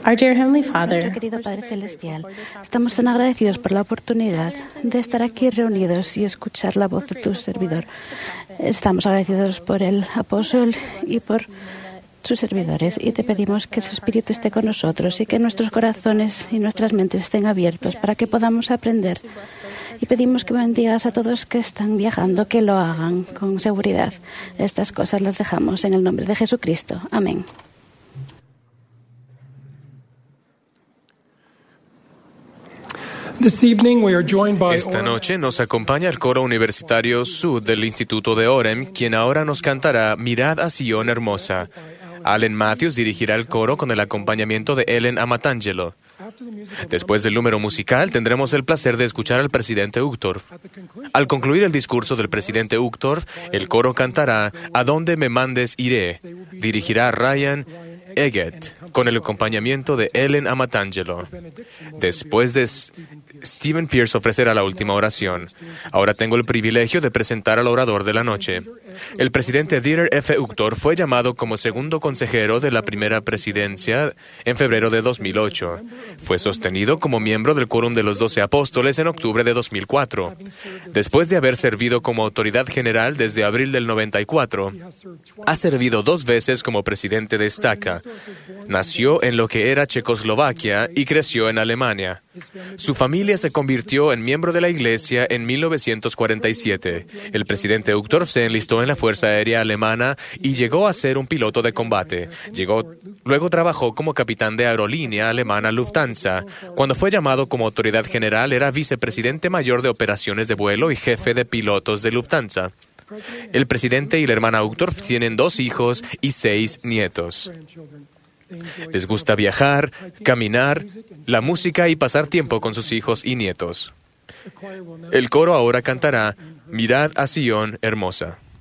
Our dear Heavenly Nuestro Father, querido Padre Celestial, estamos tan agradecidos por la oportunidad de estar aquí reunidos y escuchar la voz de tu servidor. Estamos agradecidos por el apóstol y por sus servidores, y te pedimos que su Espíritu esté con nosotros y que nuestros corazones y nuestras mentes estén abiertos para que podamos aprender. Y pedimos que bendigas a todos que están viajando, que lo hagan con seguridad. Estas cosas las dejamos en el nombre de Jesucristo. Amén. Esta noche nos acompaña el coro universitario Sud del Instituto de Orem, quien ahora nos cantará Mirad a Sion hermosa. Allen Matthews dirigirá el coro con el acompañamiento de Ellen Amatangelo. Después del número musical, tendremos el placer de escuchar al presidente Uchtdorf. Al concluir el discurso del presidente Uchtdorf, el coro cantará A donde me mandes iré. Dirigirá Ryan Eggett, con el acompañamiento de Ellen Amatangelo. Después de Stephen Pierce ofrecerá la última oración. Ahora tengo el privilegio de presentar al orador de la noche. El presidente Dieter F. Uchtdorf fue llamado como segundo consejero de la primera presidencia en febrero de 2008. Fue sostenido como miembro del Quórum de los 12 Apóstoles en octubre de 2004. Después de haber servido como autoridad general desde abril del 94, ha servido 2 veces como presidente de Staka. Nació en lo que era Checoslovaquia y creció en Alemania. Su familia se convirtió en miembro de la Iglesia en 1947. El presidente Uchtdorf se enlistó en la Fuerza Aérea Alemana y llegó a ser un piloto de combate. Luego trabajó como capitán de aerolínea alemana Lufthansa. Cuando fue llamado como autoridad general, era vicepresidente mayor de operaciones de vuelo y jefe de pilotos de Lufthansa. El presidente y la hermana Uchtdorf tienen 2 hijos y 6 nietos. Les gusta viajar, caminar, la música y pasar tiempo con sus hijos y nietos. El coro ahora cantará Mirad a Sion hermosa.